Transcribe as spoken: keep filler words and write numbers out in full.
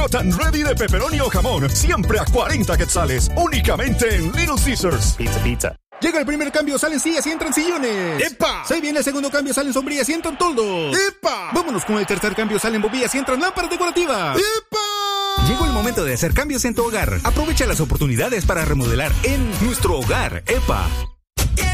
Tan ready de pepperoni o jamón, siempre a cuarenta quetzales, únicamente en Little Caesars. Pizza, pizza. Llega el primer cambio, salen sillas y entran sillones. ¡Epa! Se viene el segundo cambio, salen sombrillas y entran toldos. ¡Epa! Vámonos con el tercer cambio, salen bombillas y entran lámparas decorativas. ¡Epa! Llegó el momento de hacer cambios en tu hogar. Aprovecha las oportunidades para remodelar en nuestro hogar. ¡Epa!